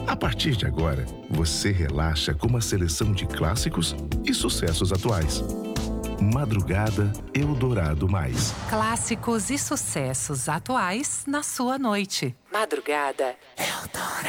A partir de agora, você relaxa com uma seleção de clássicos e sucessos atuais. Madrugada Eldorado Mais. Clássicos e sucessos atuais na sua noite. Madrugada Eldorado.